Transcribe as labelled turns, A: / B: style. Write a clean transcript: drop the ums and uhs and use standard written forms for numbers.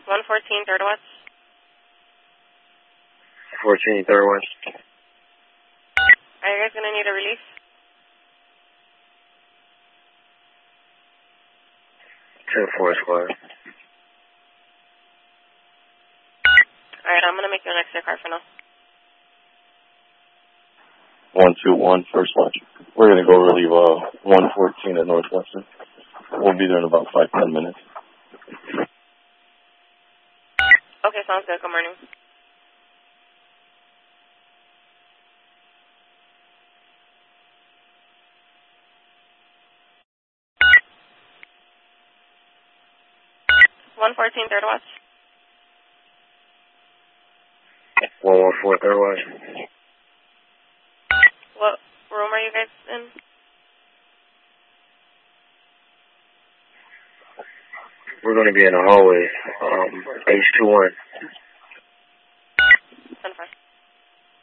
A: 114 Third Watch.
B: 14 Third Watch.
A: Are you guys going to need a release?
B: 10-4 squad.
A: Alright, I'm going to make you an extra car for now.
C: 121 First Watch. We're going to go relieve 114 at Northwestern. We'll be there in about 5-10 minutes.
A: Okay, sounds good. Good morning. One 14 Third Watch.
B: 114 Third Watch.
A: What room are you guys in?
B: We're going to be in the hallway, H21.